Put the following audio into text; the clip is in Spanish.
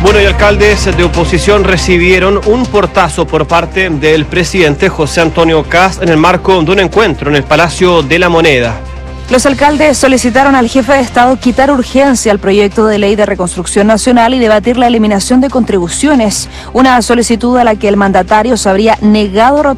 Bueno, y alcaldes de oposición recibieron un portazo por parte del presidente José Antonio Kast en el marco de un encuentro en el Palacio de la Moneda. Los alcaldes solicitaron al jefe de Estado quitar urgencia al proyecto de ley de reconstrucción nacional y debatir la eliminación de contribuciones, una solicitud a la que el mandatario se habría negado